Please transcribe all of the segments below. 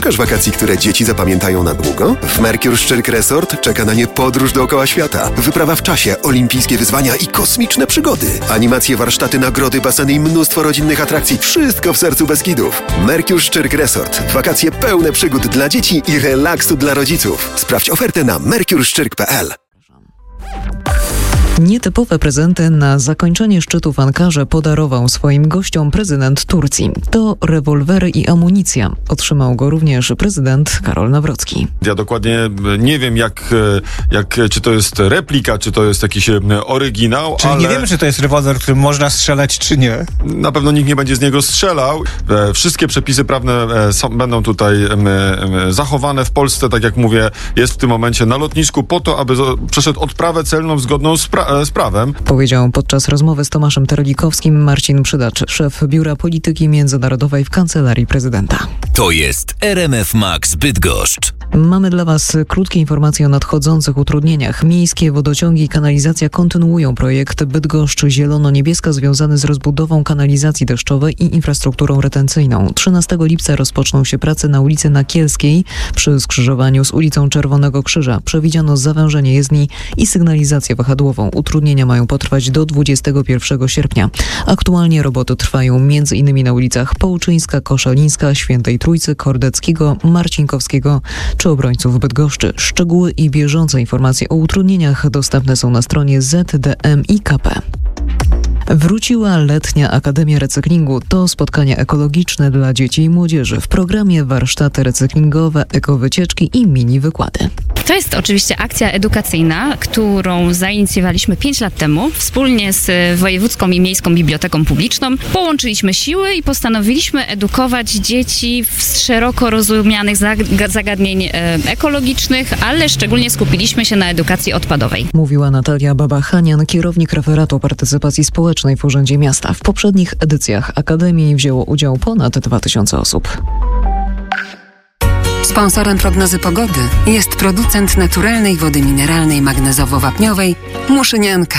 Szukasz wakacji, które dzieci zapamiętają na długo? W Mercure Szczyrk Resort czeka na nie podróż dookoła świata, wyprawa w czasie, olimpijskie wyzwania i kosmiczne przygody. Animacje, warsztaty, nagrody, baseny i mnóstwo rodzinnych atrakcji. Wszystko w sercu Beskidów. Mercure Szczyrk Resort. Wakacje pełne przygód dla dzieci i relaksu dla rodziców. Sprawdź ofertę na mercureszczyrk.pl. Nietypowe prezenty na zakończenie szczytu w Ankarze podarował swoim gościom prezydent Turcji. To rewolwery i amunicja. Otrzymał go również prezydent Karol Nawrocki. Ja dokładnie nie wiem, czy to jest replika, czy to jest jakiś oryginał. Czyli nie wiemy, czy to jest rewolwer, którym można strzelać, czy nie. Na pewno nikt nie będzie z niego strzelał. Wszystkie przepisy prawne będą tutaj zachowane w Polsce, tak jak mówię, jest w tym momencie na lotnisku po to, aby przeszedł odprawę celną zgodną z prawem. Powiedział podczas rozmowy z Tomaszem Terlikowskim Marcin Przydacz, szef Biura Polityki Międzynarodowej w Kancelarii Prezydenta. To jest RMF Max Bydgoszcz. Mamy dla Was krótkie informacje o nadchodzących utrudnieniach. Miejskie wodociągi i kanalizacja kontynuują projekt Bydgoszcz Zielono-Niebieska związany z rozbudową kanalizacji deszczowej i infrastrukturą retencyjną. 13 lipca rozpoczną się prace na ulicy Nakielskiej przy skrzyżowaniu z ulicą Czerwonego Krzyża. Przewidziano zawężenie jezdni i sygnalizację wahadłową. Utrudnienia mają potrwać do 21 sierpnia. Aktualnie roboty trwają m.in. na ulicach Połczyńska, Koszalińska, Świętej Trójcy, Kordeckiego, Marcinkowskiego czy Obrońców Bydgoszczy. Szczegóły i bieżące informacje o utrudnieniach dostępne są na stronie ZDM-IKP. Wróciła letnia Akademia Recyklingu. To spotkania ekologiczne dla dzieci i młodzieży. W programie warsztaty recyklingowe, ekowycieczki i mini wykłady. To jest oczywiście akcja edukacyjna, którą zainicjowaliśmy 5 lat temu wspólnie z Wojewódzką i Miejską Biblioteką Publiczną. Połączyliśmy siły i postanowiliśmy edukować dzieci z szeroko rozumianych zagadnień ekologicznych, ale szczególnie skupiliśmy się na edukacji odpadowej. Mówiła Natalia Babachanian, kierownik referatu partycypacji społecznej w Urzędzie Miasta. W poprzednich edycjach Akademii wzięło udział ponad 2000 osób. Sponsorem prognozy pogody jest producent naturalnej wody mineralnej magnezowo-wapniowej Muszynianka.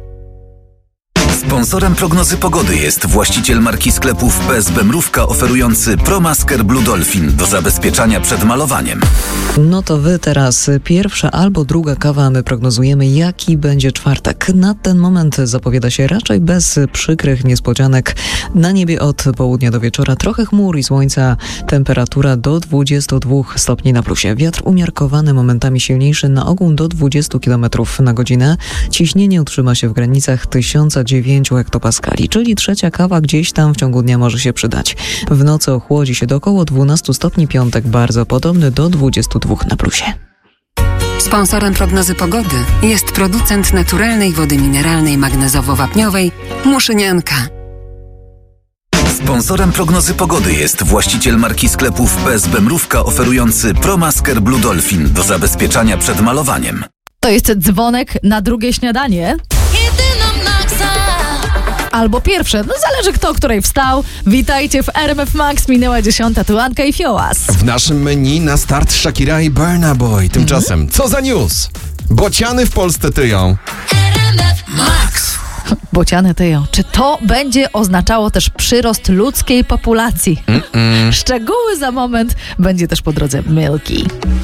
Sponsorem prognozy pogody jest właściciel marki sklepów PSB Mrówka oferujący ProMasker Blue Dolphin do zabezpieczania przed malowaniem. No to wy teraz pierwsza albo druga kawa, a my prognozujemy, jaki będzie czwartek. Na ten moment zapowiada się raczej bez przykrych niespodzianek. Na niebie od południa do wieczora trochę chmur i słońca, temperatura do 22 stopni na plusie. Wiatr umiarkowany, momentami silniejszy, na ogół do 20 km na godzinę. Ciśnienie utrzyma się w granicach 1009 hektopaskali, czyli trzecia kawa gdzieś tam w ciągu dnia może się przydać. W nocy ochłodzi się do około 12 stopni, piątek bardzo podobny do 22 na plusie. Sponsorem prognozy pogody jest producent naturalnej wody mineralnej magnezowo-wapniowej Muszynianka. Sponsorem prognozy pogody jest właściciel marki sklepów PSB Mrówka oferujący ProMasker Blue Dolphin do zabezpieczania przed malowaniem. To jest dzwonek na drugie śniadanie. Albo pierwsze, zależy kto o której wstał. Witajcie w RMF Max, minęła 10, tu Anka i Fiołas. W naszym menu na start Shakira i Burna Boy. Tymczasem, co za news? Bociany w Polsce tyją. RMF Max. Bociany tyją. Czy to będzie oznaczało też przyrost ludzkiej populacji? Szczegóły za moment, będzie też po drodze Milky.